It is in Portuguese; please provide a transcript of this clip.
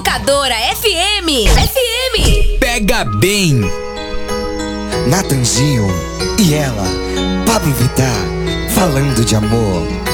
Educadora FM. FM. Pega bem. Natanzinho e ela, Pablo Vittar, falando de amor.